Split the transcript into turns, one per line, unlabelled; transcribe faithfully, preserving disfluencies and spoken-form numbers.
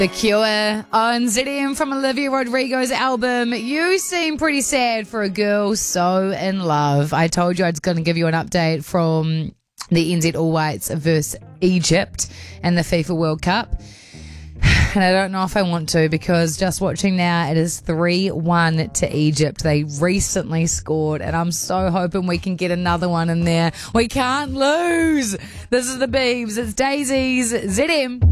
The Cure on Z M from Olivia Rodrigo's album. You seem pretty sad for a girl so in love. I told you I was going to give you an update from the N Z All Whites versus Egypt and the FIFA World Cup. And I don't know if I want to, because just watching now, it is three one to Egypt. They recently scored, and I'm so hoping we can get another one in there. We can't lose. This is the Beebs. It's Daisies. Z M.